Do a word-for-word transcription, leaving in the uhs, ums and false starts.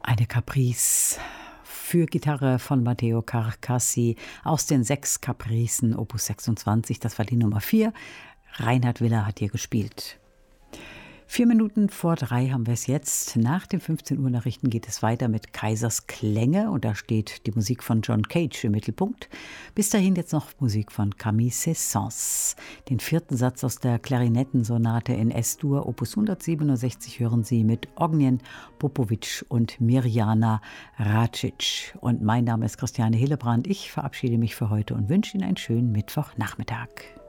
Eine Caprice für Gitarre von Matteo Carcassi aus den sechs Capricen, Opus sechsundzwanzig, das war die Nummer vier. Reinhard Willer hat hier gespielt. Vier Minuten vor drei haben wir es jetzt. Nach den fünfzehn Uhr Nachrichten geht es weiter mit Kaisers Klänge und da steht die Musik von John Cage im Mittelpunkt. Bis dahin jetzt noch Musik von Camille Saint-Saëns. Den vierten Satz aus der Klarinettensonate in S-Dur, Opus hundertsiebenundsechzig, hören Sie mit Ognjen Popovic und Mirjana Racic. Und mein Name ist Christiane Hillebrand. Ich verabschiede mich für heute und wünsche Ihnen einen schönen Mittwochnachmittag.